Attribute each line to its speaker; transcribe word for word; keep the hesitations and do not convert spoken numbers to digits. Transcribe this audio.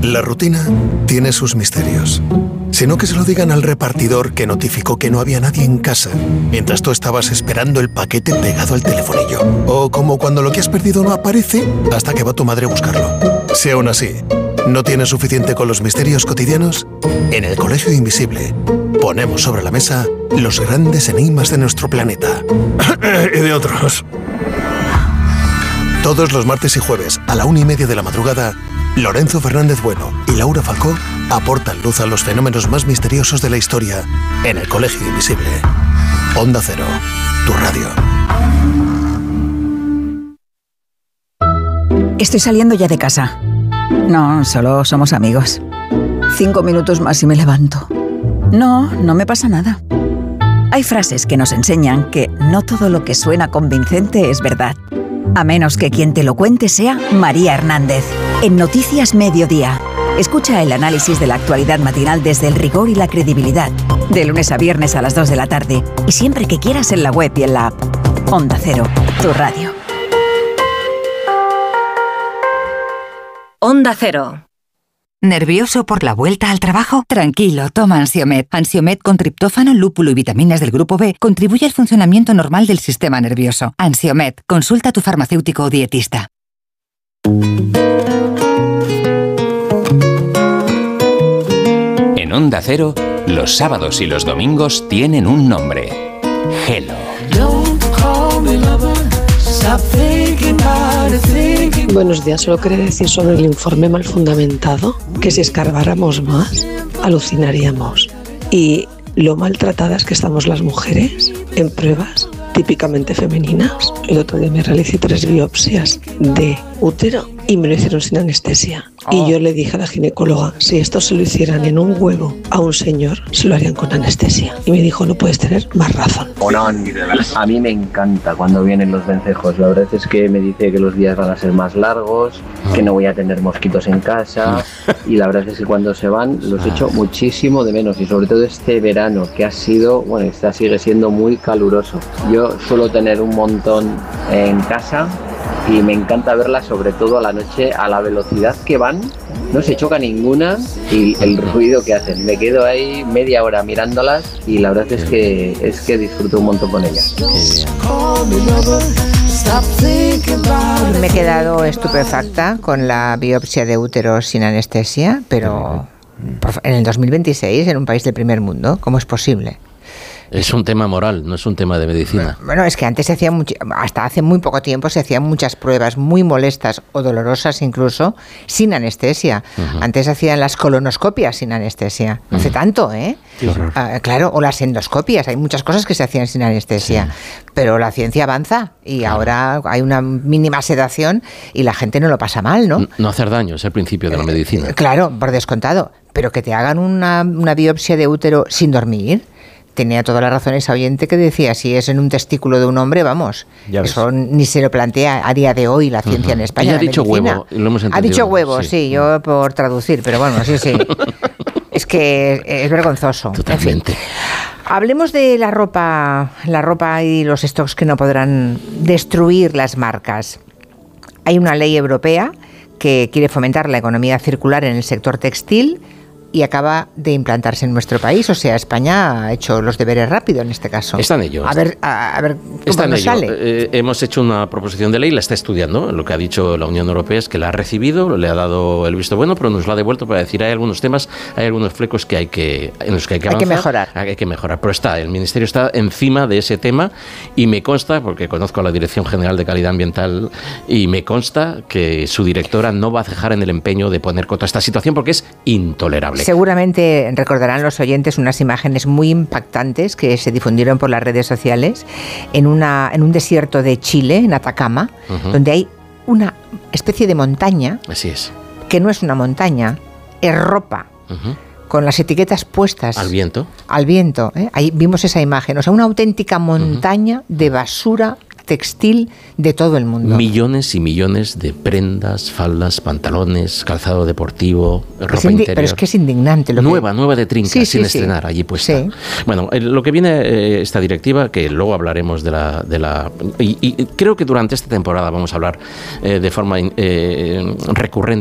Speaker 1: La rutina tiene sus misterios. Si no, que se lo digan al repartidor que notificó que no había nadie en casa mientras tú estabas esperando el paquete pegado al telefonillo. O como cuando lo que has perdido no aparece hasta que va tu madre a buscarlo. Si aún así no tienes suficiente con los misterios cotidianos, en el Colegio Invisible ponemos sobre la mesa los grandes enigmas de nuestro planeta. Y de otros. Todos los martes y jueves a la una y media de la madrugada, Lorenzo Fernández Bueno y Laura Falcó aportan luz a los fenómenos más misteriosos de la historia en el Colegio Invisible. Onda Cero, tu radio.
Speaker 2: Estoy saliendo ya de casa. No, solo somos amigos. Cinco minutos más y me levanto. No, no me pasa nada. Hay frases que nos enseñan que no todo lo que suena convincente es verdad. A menos que quien te lo cuente sea María Hernández. En Noticias Mediodía, escucha el análisis de la actualidad matinal desde el rigor y la credibilidad. De lunes a viernes a las dos de la tarde y siempre que quieras en la web y en la app. Onda Cero, tu radio.
Speaker 3: Onda Cero. ¿Nervioso por la vuelta al trabajo? Tranquilo, toma Ansiomed. Ansiomed con triptófano, lúpulo y vitaminas del grupo B contribuye al funcionamiento normal del sistema nervioso. Ansiomed, consulta a tu farmacéutico o dietista.
Speaker 4: En Onda Cero, los sábados y los domingos tienen un nombre. Hello.
Speaker 5: Buenos días, solo quería decir sobre el informe mal fundamentado que si escarbáramos más, alucinaríamos. Y lo maltratadas que estamos las mujeres en pruebas típicamente femeninas. El otro día me realicé tres biopsias de útero y me lo hicieron sin anestesia. Oh. Y yo le dije a la ginecóloga, si esto se lo hicieran en un huevo a un señor, se lo harían con anestesia. Y me dijo, no puedes tener más razón.
Speaker 6: Onón, a mí me encanta cuando vienen los vencejos. La verdad es que me dice que los días van a ser más largos, que no voy a tener mosquitos en casa. Y la verdad es que cuando se van los echo muchísimo de menos. Y sobre todo este verano, que ha sido, bueno, esta sigue siendo muy caluroso. Yo suelo tener un montón en casa y me encanta verlas, sobre todo a la noche, a la velocidad que van. No se choca ninguna y el ruido que hacen. Me quedo ahí media hora mirándolas y la verdad es que es que disfruto un montón con ellas.
Speaker 7: Me he quedado estupefacta con la biopsia de útero sin anestesia, pero en el dos mil veintiséis, en un país del primer mundo, ¿cómo es posible?
Speaker 8: Es un tema moral, no es un tema de medicina.
Speaker 7: Bueno, es que antes se hacía much- hasta hace muy poco tiempo se hacían muchas pruebas muy molestas o dolorosas incluso sin anestesia. Uh-huh. Antes hacían las colonoscopias sin anestesia. Uh-huh. Hace tanto, ¿eh? Uh, claro, o las endoscopias. Hay muchas cosas que se hacían sin anestesia. Sí. Pero la ciencia avanza y claro. Ahora hay una mínima sedación y la gente no lo pasa mal, ¿no?
Speaker 8: No hacer daño es el principio de la medicina.
Speaker 7: Eh, claro, por descontado. Pero que te hagan una, una biopsia de útero sin dormir. Tenía toda la razón esa oyente que decía, si es en un testículo de un hombre, vamos, eso ni se lo plantea a día de hoy la ciencia uh-huh. en España.
Speaker 8: Ella ha dicho medicina. Huevo, lo hemos entendido.
Speaker 7: Ha dicho huevo, sí, sí yo por traducir, pero bueno, sí, sí. Es que es vergonzoso.
Speaker 8: Totalmente.
Speaker 7: En fin. Hablemos de la ropa, la ropa y los stocks que no podrán destruir las marcas. Hay una ley europea que quiere fomentar la economía circular en el sector textil y acaba de implantarse en nuestro país. O sea, España ha hecho los deberes rápido en este caso.
Speaker 8: Está en ello.
Speaker 7: A ver, a, a ver cómo nos sale.
Speaker 8: Eh, hemos hecho una proposición de ley, la está estudiando. Lo que ha dicho la Unión Europea es que la ha recibido, le ha dado el visto bueno, pero nos lo ha devuelto para decir hay algunos temas, hay algunos flecos que hay que en los que hay que avanzar.
Speaker 7: Hay que mejorar.
Speaker 8: Hay que mejorar. Pero está, el Ministerio está encima de ese tema y me consta, porque conozco a la Dirección General de Calidad Ambiental, y me consta que su directora no va a cejar en el empeño de poner coto a esta situación porque es intolerable.
Speaker 7: Seguramente recordarán los oyentes unas imágenes muy impactantes que se difundieron por las redes sociales en, una, en un desierto de Chile, en Atacama, uh-huh. donde hay una especie de montaña.
Speaker 8: Así es.
Speaker 7: Que no es una montaña, es ropa. Uh-huh. Con las etiquetas puestas.
Speaker 8: Al viento.
Speaker 7: Al viento. ¿eh? Ahí vimos esa imagen. O sea, una auténtica montaña uh-huh. de basura textil de todo el mundo.
Speaker 8: Millones y millones de prendas, faldas, pantalones, calzado deportivo, ropa
Speaker 7: indi-
Speaker 8: interior.
Speaker 7: Pero es que es indignante. Lo
Speaker 8: nueva,
Speaker 7: que...
Speaker 8: nueva de trinca,
Speaker 7: sí,
Speaker 8: sin
Speaker 7: sí,
Speaker 8: estrenar,
Speaker 7: sí.
Speaker 8: allí puesta.
Speaker 7: Sí.
Speaker 8: Bueno, eh, lo que viene eh, esta directiva, que luego hablaremos de la... De la y, y creo que durante esta temporada vamos a hablar eh, de forma eh, recurrente